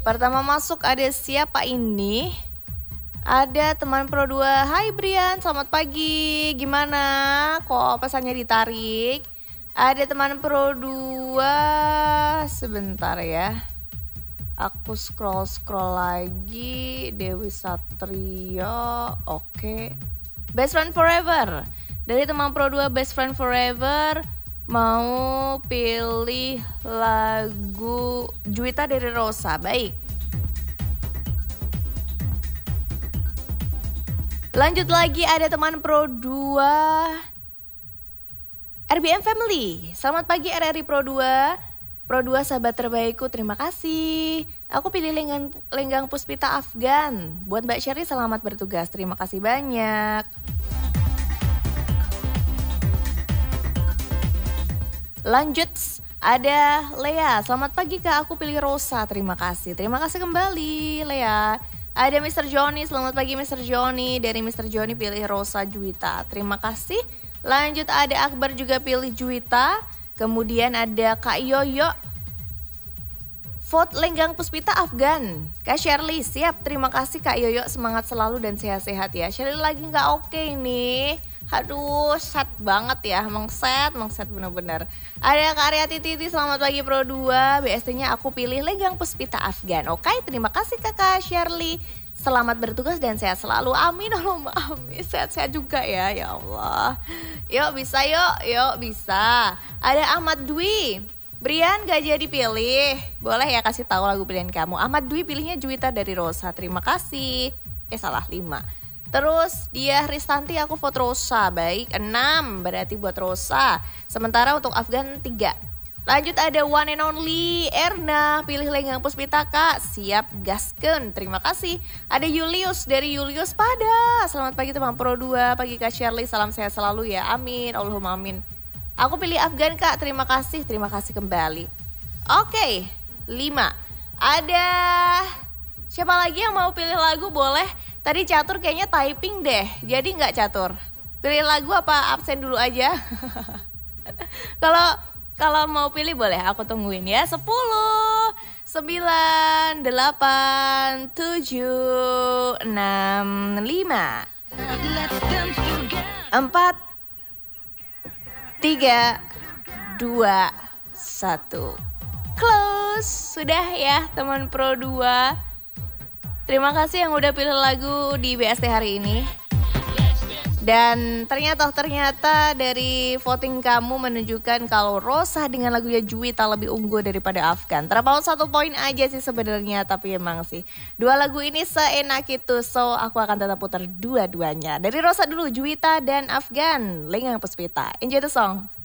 Pertama masuk ada siapa ini? Ada teman Pro 2. Hai Brian, selamat pagi. Gimana? Kok pesannya ditarik? Ada teman Pro 2. Sebentar ya. Aku scroll lagi. Dewi Satrio. Oke. Best Friend Forever. Dari teman Pro 2 Best Friend Forever. Mau pilih lagu Juwita dari Rosa. Baik. Lanjut lagi ada teman Pro 2 RBM Family. Selamat pagi RRI Pro 2. Pro 2 sahabat terbaikku, terima kasih. Aku pilih Lenggang Puspita Afgan. Buat Mbak Sherry selamat bertugas, terima kasih banyak. Lanjut ada Lea. Selamat pagi Kak, aku pilih Rosa, terima kasih. Terima kasih kembali Lea. Ada Mr. Johnny, selamat pagi Mr. Johnny. Dari Mr. Johnny pilih Rosa Juwita, terima kasih. Lanjut ada Akbar juga pilih Juwita. Kemudian ada Kak Yoyo, vote Lenggang Puspita Afgan. Kak Shirley, siap, terima kasih Kak Yoyo. Semangat selalu dan sehat-sehat ya. Shirley lagi gak oke ini. Aduh, sad banget ya, mengset bener-bener. Ada Kak Ariati Titi, selamat pagi Pro 2. BST-nya aku pilih Lenggang Puspita Afgan. Oke, terima kasih Kakak Shirley. Selamat bertugas dan sehat selalu. Amin, Allahumma amin. Sehat-sehat juga ya Allah. Yuk bisa yuk bisa. Ada Ahmad Dwi. Brian gak jadi pilih. Boleh ya kasih tahu lagu pilihan kamu. Ahmad Dwi pilihnya Juwita dari Rosa. Terima kasih. Salah 5. Terus dia Ristanti, aku vote Rosa. Baik, 6 berarti buat Rosa. Sementara untuk Afgan 3. Lanjut ada one and only Erna, pilih Lenggang Puspita Kak. Siap, gasken, terima kasih. Ada Julius, dari Julius Pada. Selamat pagi teman Pro 2, pagi Kak Shirley, salam sehat selalu ya, amin, Allahumma amin. Aku pilih Afgan Kak, terima kasih kembali. Oke, 5. Ada siapa lagi yang mau pilih lagu boleh? Tadi Catur kayaknya typing deh, jadi nggak Catur? Pilih lagu apa absen dulu aja? Kalau mau pilih boleh, aku tungguin ya. 10, 9, 8, 7, 6, 5, 4, 3, 2, 1. Close. Sudah ya teman Pro 2. Terima kasih yang udah pilih lagu di BST hari ini. Dan ternyata dari voting kamu menunjukkan kalau Rosa dengan lagunya Juwita lebih unggul daripada Afgan. Terpaut 1 poin aja sih sebenarnya, tapi emang sih 2 lagu ini seenak itu. So aku akan tetap putar dua-duanya. Dari Rosa dulu, Juwita dan Afgan, Lenggang Puspita. Enjoy the song.